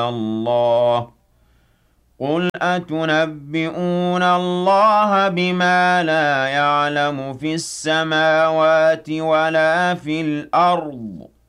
اللَّهِ قُلْ أَتُنَبِّئُونَ اللَّهَ بِمَا لَا يَعْلَمُ فِي السَّمَاوَاتِ وَلَا فِي الْأَرْضِ